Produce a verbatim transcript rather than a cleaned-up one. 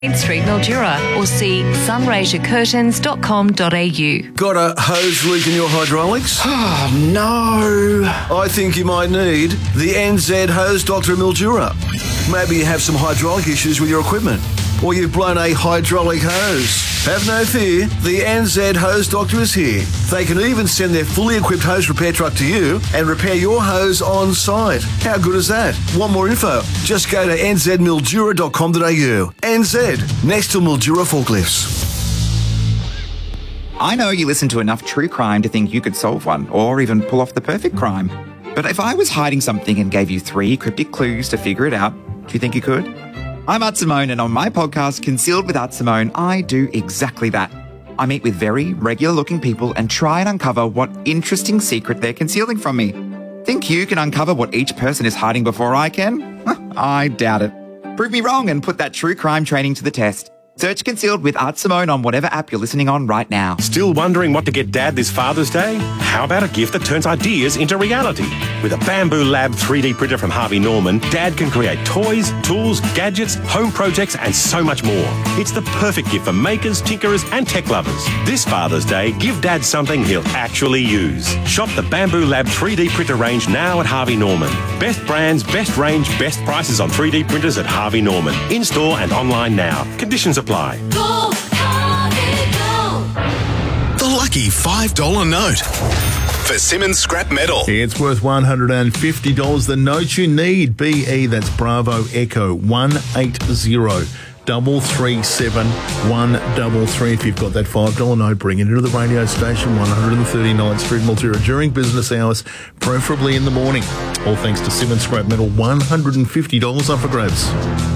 Main Street, Mildura, or see sunraysia curtains dot com dot a u. Got a hose leak in your hydraulics? Oh, no. I think you might need the N Z Hose Doctor Mildura. Maybe you have some hydraulic issues with your equipment, or you've blown a hydraulic hose. Have no fear, the N Z Hose Doctor is here. They can even send their fully equipped hose repair truck to you and repair your hose on site. How good is that? Want more info? Just go to n z mildura dot com dot a u. N Z, next to Mildura Forklifts. I know you listen to enough true crime to think you could solve one, or even pull off the perfect crime. But if I was hiding something and gave you three cryptic clues to figure it out, do you think you could? I'm Art Simone, and on my podcast, Concealed with Art Simone, I do exactly that. I meet with very regular-looking people and try and uncover what interesting secret they're concealing from me. Think you can uncover what each person is hiding before I can? I doubt it. Prove me wrong and put that true crime training to the test. Search Concealed with Art Simone on whatever app you're listening on right now. Still wondering what to get Dad this Father's Day? How about a gift that turns ideas into reality? With a Bamboo Lab three D printer from Harvey Norman, Dad can create toys, tools, gadgets, home projects, and so much more. It's the perfect gift for makers, tinkerers, and tech lovers. This Father's Day, give Dad something he'll actually use. Shop the Bamboo Lab three D printer range now at Harvey Norman. Best brands, best range, best prices on three D printers at Harvey Norman. In-store and online now. Conditions apply. Go, Harvey, go. The lucky five dollar note for Simmons Scrap Metal. It's worth one hundred fifty dollars. The note you need, B E, that's Bravo Echo, one eight zero double three seven one double three. If you've got that five dollar note, bring it into the radio station, one thirty-ninth Street, Mildura, during business hours, preferably in the morning. All thanks to Simmons Scrap Metal, one hundred fifty dollars up for grabs.